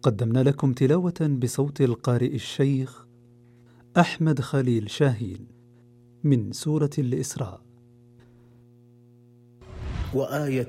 قدمنا لكم تلاوة بصوت القارئ الشيخ أحمد خليل شاهين من سورة الإسراء. وآية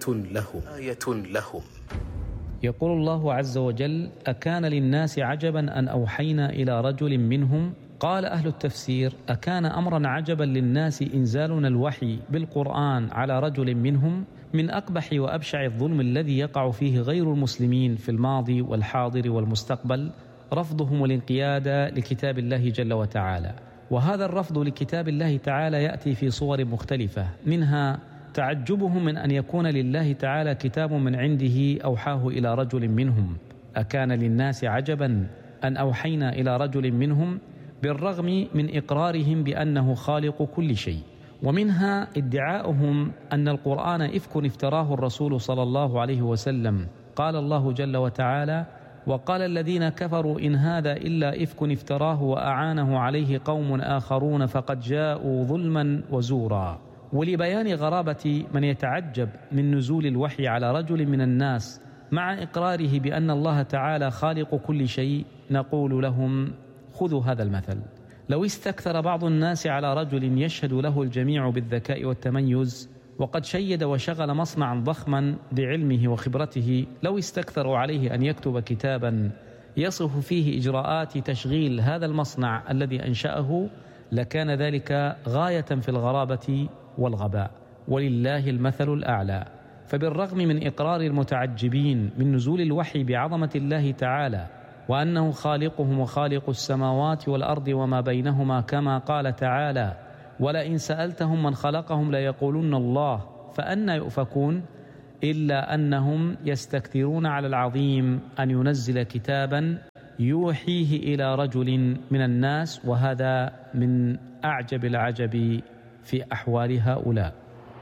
لهم يقول الله عز وجل: أكان للناس عجبا أن أوحينا إلى رجل منهم. قال أهل التفسير: أكان أمرا عجبا للناس إنزالنا الوحي بالقرآن على رجل منهم من أقبح وأبشع الظلم الذي يقع فيه غير المسلمين في الماضي والحاضر والمستقبل، رفضهم الانقياد لكتاب الله جل وتعالى. وهذا الرفض لكتاب الله تعالى يأتي في صور مختلفة، منها تعجبهم من أن يكون لله تعالى كتاب من عنده أوحاه إلى رجل منهم. أكان للناس عجبا أن أوحينا إلى رجل منهم، بالرغم من إقرارهم بأنه خالق كل شيء. ومنها ادعاؤهم أن القرآن إفك افتراه الرسول صلى الله عليه وسلم. قال الله جل وتعالى: وقال الذين كفروا إن هذا إلا إفك افتراه وأعانه عليه قوم آخرون فقد جاءوا ظلما وزورا. ولبيان غرابة من يتعجب من نزول الوحي على رجل من الناس مع إقراره بأن الله تعالى خالق كل شيء، نقول لهم: خذوا هذا المثل. لو استكثر بعض الناس على رجل يشهد له الجميع بالذكاء والتميز، وقد شيد وشغل مصنعا ضخما بعلمه وخبرته، لو استكثروا عليه أن يكتب كتابا يصف فيه إجراءات تشغيل هذا المصنع الذي أنشأه، لكان ذلك غاية في الغرابة والغباء. ولله المثل الأعلى. فبالرغم من إقرار المتعجبين من نزول الوحي بعظمة الله تعالى، وأنه خالقهم وخالق السماوات والأرض وما بينهما، كما قال تعالى: ولئن سألتهم من خلقهم ليقولن الله فأنى يؤفكون، إلا أنهم يستكثرون على العظيم أن ينزل كتابا يوحيه إلى رجل من الناس، وهذا من أعجب العجب في أحوال هؤلاء.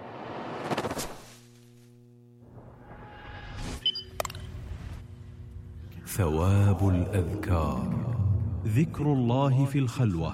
ثواب الأذكار. ذكر الله في الخلوة.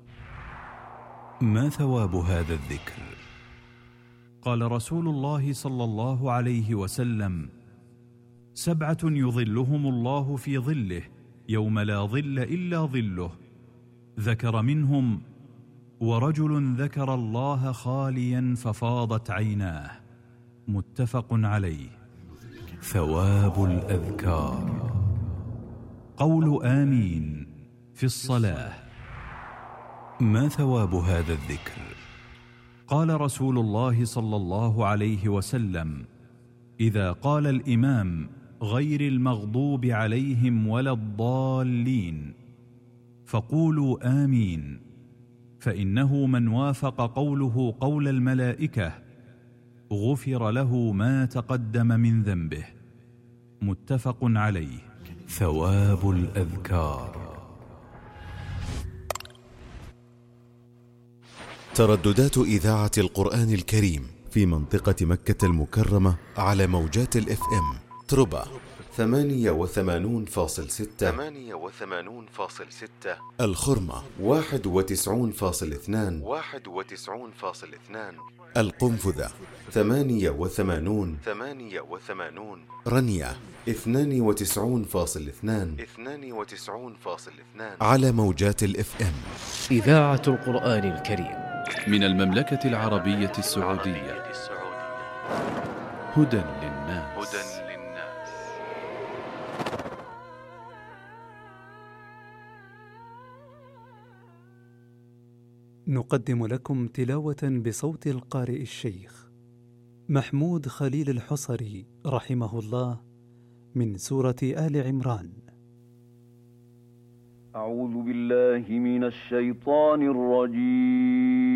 ما ثواب هذا الذكر؟ قال رسول الله صلى الله عليه وسلم: 7 يظلهم الله في ظله يوم لا ظل إلا ظله، ذكر منهم: ورجل ذكر الله خاليا ففاضت عيناه. متفق عليه. ثواب الأذكار: قول آمين في الصلاة. ما ثواب هذا الذكر؟ قال رسول الله صلى الله عليه وسلم: إذا قال الإمام غير المغضوب عليهم ولا الضالين فقولوا آمين، فإنه من وافق قوله قول الملائكة غفر له ما تقدم من ذنبه. متفق عليه. ثواب الأذكار. ترددات إذاعة القرآن الكريم في منطقة مكة المكرمة على موجات الإف إم تربة 88.6، الخرمة 91.2، القنفذة 88، رنية 92.2 على موجات الإف إم. إذاعة القرآن الكريم من المملكة العربية السعودية. هدى للناس. نقدم لكم تلاوة بصوت القارئ الشيخ محمود خليل الحصري رحمه الله من سورة آل عمران. أعوذ بالله من الشيطان الرجيم.